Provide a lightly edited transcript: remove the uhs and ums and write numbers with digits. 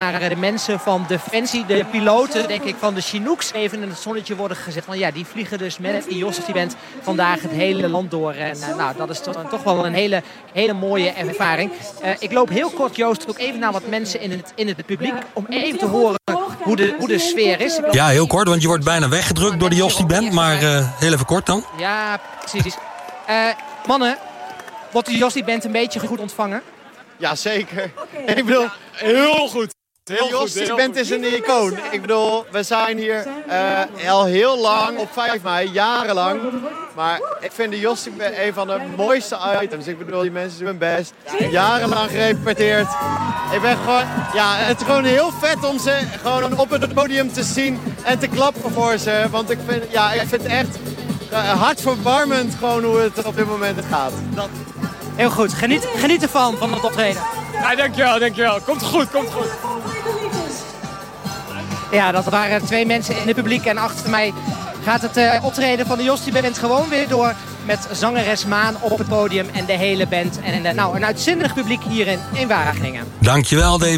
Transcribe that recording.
naar de mensen van Defensie. De piloten, denk ik, van de Chinooks even in het zonnetje worden gezet. Want ja, die vliegen dus met die Jostie Band vandaag het hele land door. En nou, dat is toch wel een hele mooie ervaring. Ik loop heel kort, Joost, ook even naar wat mensen in het publiek. Om even te horen hoe de sfeer is. Ja, heel kort, want je wordt bijna weggedrukt door de Jostie Band. Maar heel even kort dan. Ja, precies. Mannen, wordt de Jostie Band een beetje goed ontvangen? Ja, zeker. Ik bedoel, Heel goed. de Jostie Band is een icoon. Ik bedoel, we zijn hier al heel lang, op 5 mei, jarenlang. Maar ik vind de Jostie Band een van de mooiste items. Ik bedoel, die mensen doen hun best. Jarenlang gerepeteerd. Ik ben gewoon, ja, het is gewoon heel vet om ze gewoon op het podium te zien en te klappen voor ze. Want ik vind het echt hartverwarmend gewoon hoe het op dit moment gaat. Heel goed. Geniet ervan, van het optreden. Ja, dankjewel. Komt goed. Ja, dat waren 2 mensen in het publiek. En achter mij gaat het optreden van de Jostie Band gewoon weer door. Met zangeres Maan op het podium en de hele band. En een uitzinnig publiek hier in Wageningen. Dankjewel, Dave.